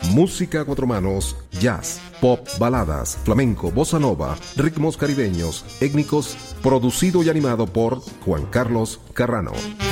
música a cuatro manos, jazz, pop, baladas, flamenco, bossa nova, ritmos caribeños, étnicos, producido y animado por Juan Carlos Carrano.